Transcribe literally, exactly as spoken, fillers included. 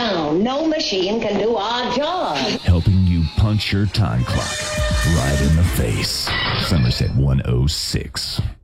down. No machine can do our job. Helping you punch your time clock right in the face. Somerset one oh six.